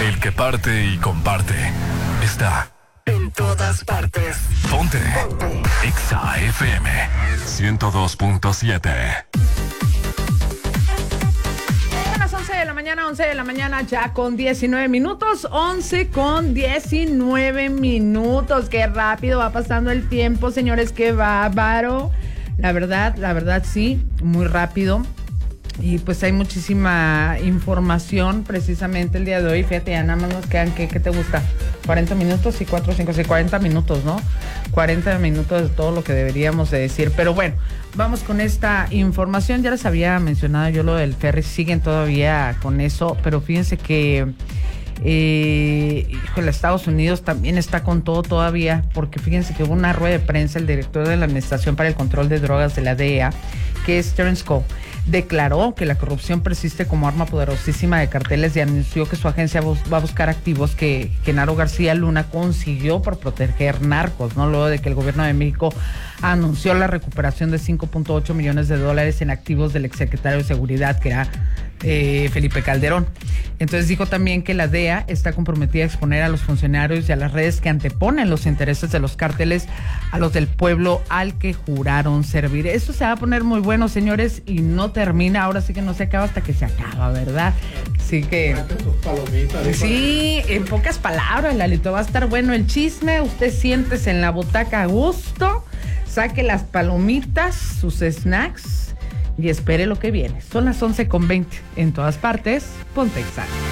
El que parte y comparte está en todas partes. Ponte Exa FM 102.7. 11 de la mañana ya con 19 minutos, 11 con 19 minutos. Qué rápido va pasando el tiempo, señores, qué bárbaro. La verdad sí, muy rápido. Y pues hay muchísima información precisamente el día de hoy. Fíjate, ya nada más nos quedan, ¿qué te gusta? 40 minutos y 4, 5, 6, 40 minutos, ¿no? 40 minutos de todo lo que deberíamos de decir. Pero bueno, vamos con esta información. Ya les había mencionado yo lo del ferry, siguen todavía con eso, pero fíjense que Estados Unidos también está con todo todavía, porque fíjense que hubo una rueda de prensa, el director de la Administración para el Control de Drogas de la DEA, que es Terence Cole, declaró que la corrupción persiste como arma poderosísima de carteles y anunció que su agencia va a buscar activos que Genaro García Luna consiguió por proteger narcos, ¿no? Luego de que el gobierno de México anunció la recuperación de $5.8 millones en activos del exsecretario de Seguridad, que era Felipe Calderón. Entonces dijo también que la DEA está comprometida a exponer a los funcionarios y a las redes que anteponen los intereses de los cárteles a los del pueblo al que juraron servir. Esto se va a poner muy bueno, señores, y no termina, ahora sí que no se acaba hasta que se acaba, ¿verdad? Así que sí, en pocas palabras, Lalito, va a estar bueno el chisme. Usted siéntese en la butaca a gusto, saque las palomitas, sus snacks y espere lo que viene. Son las 11:20. En todas partes, ponte Exa.